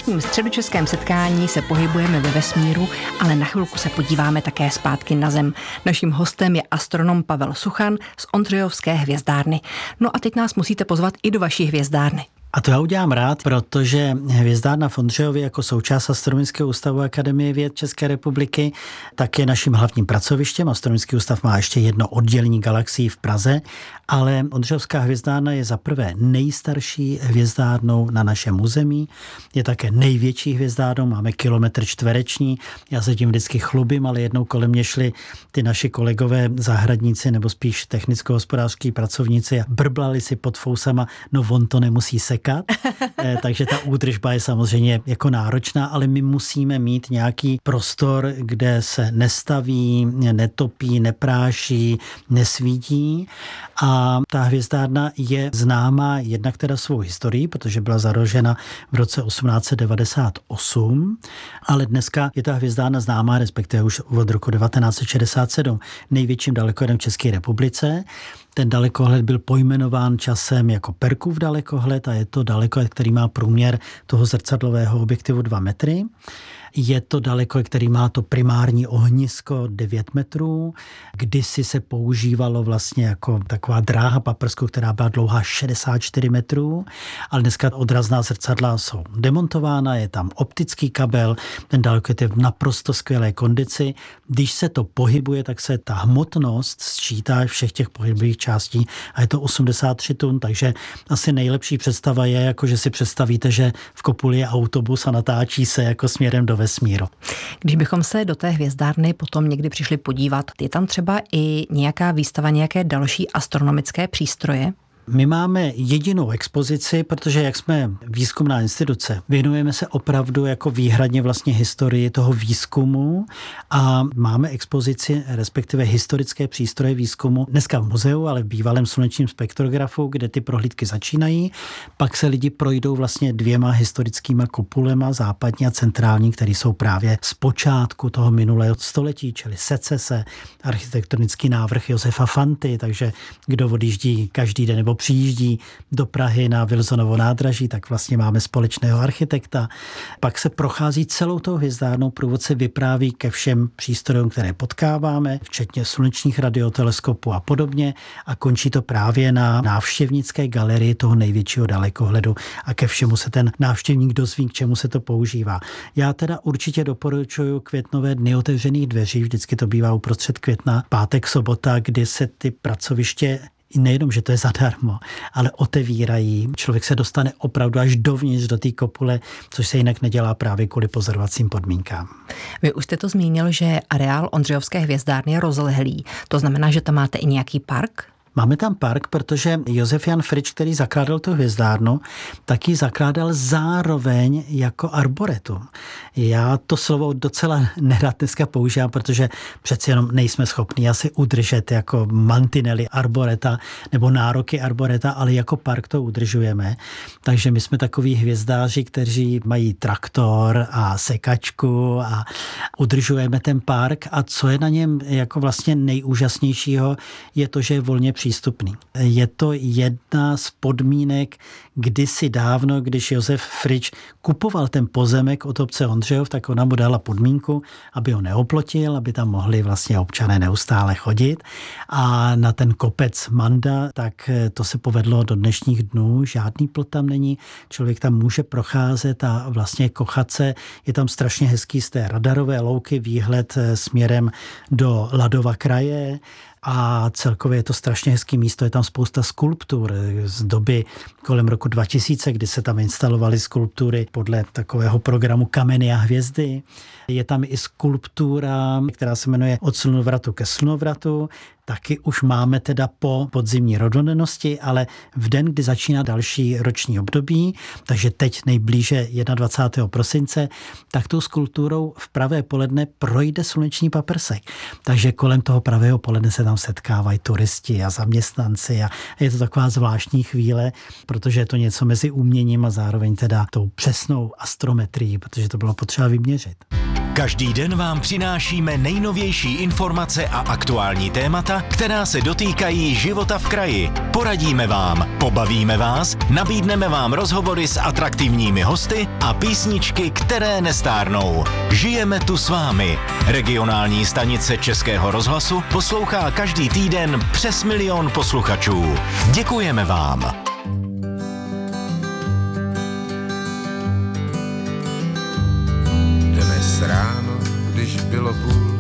dnešním středočeském setkání se pohybujeme ve vesmíru, ale na chvilku se podíváme také zpátky na Zem. Naším hostem je astronom Pavel Suchan z Ondřejovské hvězdárny. No a teď nás musíte pozvat i do vaší hvězdárny. A to já udělám rád, protože hvězdárna v Ondřejově jako součást Astronomického ústavu Akademie věd České republiky tak je naším hlavním pracovištěm. Astronomický ústav má ještě jedno oddělení galaxií v Praze, ale Ondřejovská hvězdárna je zaprvé nejstarší hvězdárnou na našem území, je také největší hvězdárnou, máme kilometr čtvereční. Já se tím vždycky chlubím, ale jednou kolem mě šli ty naši kolegové zahradníci nebo spíš technicko-hospodářský pracovníci a brblali si pod fousama, no on to nemusí sekat. Takže ta údržba je samozřejmě jako náročná, ale my musíme mít nějaký prostor, kde se nestaví, netopí, nepráší, nesvítí. A ta hvězdárna je známá jednak teda svou historií, protože byla založena v roce 1898, ale dneska je ta hvězdárna známá, respektive už od roku 1967, největším dalekohledem v České republice. Ten dalekohled byl pojmenován časem jako Perkův dalekohled a je to dalekohled, který má průměr toho zrcadlového objektivu 2 metry. Je to dalekohled, který má to primární ohnisko 9 metrů. Kdysi se používalo vlastně jako taková dráha paprsku, která byla dlouhá 64 metrů, ale dneska odrazná zrcadla jsou demontována, je tam optický kabel, ten dalekohled je v naprosto skvělé kondici. Když se to pohybuje, tak se ta hmotnost sčítá všech těch pohybových částí a je to 83 tun, takže asi nejlepší představa je, jako že si představíte, že v kopuli je autobus a natáčí se jako směrem do vesmíru. Když bychom se do té hvězdárny potom někdy přišli podívat, je tam třeba i nějaká výstava, nějaké další astronomické přístroje? My máme jedinou expozici, protože jak jsme výzkumná instituce, věnujeme se opravdu jako výhradně vlastně historii toho výzkumu a máme expozici, respektive historické přístroje výzkumu, dneska v muzeu, ale v bývalém slunečním spektrografu, kde ty prohlídky začínají. Pak se lidi projdou vlastně 2 historickýma kopulema, západní a centrální, které jsou právě z počátku toho minulého století, čili secese, architektonický návrh Josefa Fanty, takže kdo odjíždí každý den nebo přijíždí do Prahy na Wilsonovo nádraží, tak vlastně máme společného architekta. Pak se prochází celou tou hvězdárnou, průvodce vypráví ke všem přístrojům, které potkáváme, včetně slunečních radioteleskopů a podobně a končí to právě na návštěvnické galerii toho největšího dalekohledu a ke všemu se ten návštěvník dozví, k čemu se to používá. Já teda určitě doporučuji květnové dny otevřených dveří, vždycky to bývá uprostřed května, pátek, sobota, kdy se ty pracoviště nejenom, že to je zadarmo, ale otevírají. Člověk se dostane opravdu až dovnitř do té kopule, což se jinak nedělá právě kvůli pozorovacím podmínkám. Vy už jste to zmínil, že areál Ondřejovské hvězdárny je rozlehlý. To znamená, že tam máte i nějaký park? Máme tam park, protože Josef Jan Frič, který zakládal tu hvězdárnu, taky zakládal zároveň jako arboretum. Já to slovo docela nerad dneska používám, protože přeci jenom nejsme schopni asi udržet jako mantinely arboreta nebo nároky arboreta, ale jako park to udržujeme. Takže my jsme takoví hvězdáři, kteří mají traktor a sekačku a udržujeme ten park. A co je na něm jako vlastně nejúžasnějšího, je to, že je volně přístupný. Je to jedna z podmínek kdysi dávno, když Josef Frič kupoval ten pozemek od obce Ondřejov, tak ona mu dala podmínku, aby ho neoplotil, aby tam mohli vlastně občané neustále chodit. A na ten kopec Manda, tak to se povedlo do dnešních dnů, žádný plot tam není, člověk tam může procházet a vlastně kochat se. Je tam strašně hezký z té radarové louky výhled směrem do Ladova kraje, a celkově je to strašně hezký místo, je tam spousta skulptur z doby kolem roku 2000, kdy se tam instalovaly skulptury podle takového programu Kameny a hvězdy. Je tam i skulptura, která se jmenuje Od slunovratu ke slunovratu. Taky už máme teda po podzimní rododennosti, ale v den, kdy začíná další roční období, takže teď nejblíže 21. prosince, tak tou skulpturou v pravé poledne projde sluneční paprsek. Takže kolem toho pravého poledne se tam setkávají turisti a zaměstnanci a je to taková zvláštní chvíle, protože je to něco mezi uměním a zároveň teda tou přesnou astrometrií, protože to bylo potřeba vyměřit. Každý den vám přinášíme nejnovější informace a aktuální témata, která se dotýkají života v kraji. Poradíme vám, pobavíme vás, nabídneme vám rozhovory s atraktivními hosty a písničky, které nestárnou. Žijeme tu s vámi. Regionální stanice Českého rozhlasu poslouchá každý týden přes 1 000 000 posluchačů. Děkujeme vám. Ráno, když bylo 5:30,